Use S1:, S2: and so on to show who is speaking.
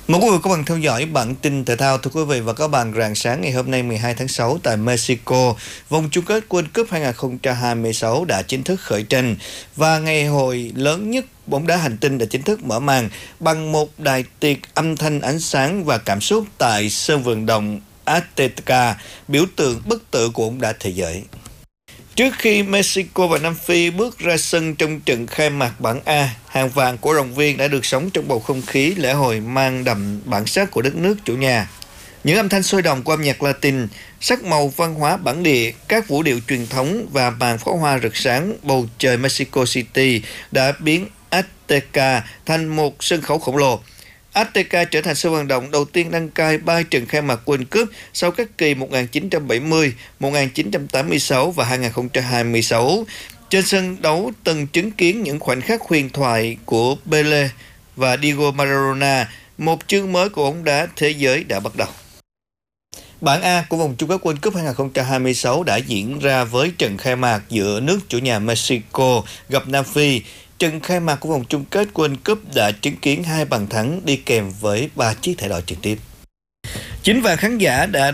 S1: Mời quý vị các bạn theo dõi bản tin thể thao. Thưa quý vị và các bạn, rạng sáng ngày hôm nay 12 tháng 6 tại Mexico, vòng chung kết World Cup 2026 đã chính thức khởi tranh và ngày hội lớn nhất bóng đá hành tinh đã chính thức mở màn bằng một đại tiệc âm thanh, ánh sáng và cảm xúc tại sân vận động Azteca, biểu tượng bất tử của bóng đá thế giới. Trước khi Mexico và Nam Phi bước ra sân trong trận khai mạc bảng A, hàng vạn cổ động viên đã được sống trong bầu không khí lễ hội mang đậm bản sắc của đất nước chủ nhà. Những âm thanh sôi động của âm nhạc Latin, sắc màu văn hóa bản địa, các vũ điệu truyền thống và màn pháo hoa rực sáng bầu trời Mexico City đã biến Azteca thành một sân khấu khổng lồ. Azteca trở thành sân vận động đầu tiên đăng cai 3 trận khai mạc World Cup sau các kỳ 1970, 1986 và 2026. Trên sân đấu từng chứng kiến những khoảnh khắc huyền thoại của Pele và Diego Maradona, một chương mới của bóng đá thế giới đã bắt đầu. Bảng A của vòng chung kết World Cup 2026 đã diễn ra với trận khai mạc giữa nước chủ nhà Mexico gặp Nam Phi. Trận khai mạc của vòng chung kết World Cup đã chứng kiến 2 bàn thắng đi kèm với 3 chiếc thẻ đỏ trực tiếp. Chính vạn khán giả đã